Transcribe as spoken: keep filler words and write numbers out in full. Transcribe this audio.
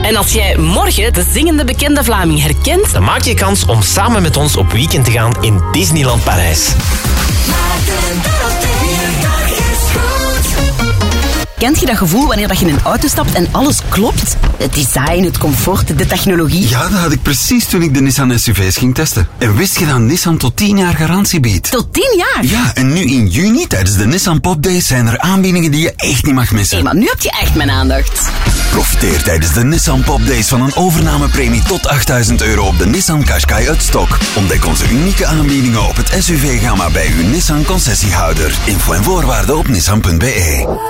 En als jij morgen de zingende bekende Vlaming herkent, dan maak je kans om samen met ons op weekend te gaan in Disneyland Parijs. Kent je dat gevoel wanneer dat je in een auto stapt en alles klopt? Het design, het comfort, de technologie. Ja, dat had ik precies toen ik de Nissan S U V's ging testen. En wist je dat Nissan tot tien jaar garantie biedt? Tot tien jaar? Ja, en nu in juni tijdens de Nissan Pop Days zijn er aanbiedingen die je echt niet mag missen. Hé, maar nu heb je echt mijn aandacht. Profiteer tijdens de Nissan Pop Days van een overnamepremie tot achttduizend euro op de Nissan Qashqai uit stok. Ontdek onze unieke aanbiedingen op het S U V-gamma bij uw Nissan concessiehouder. Info en voorwaarden op nissan punt be.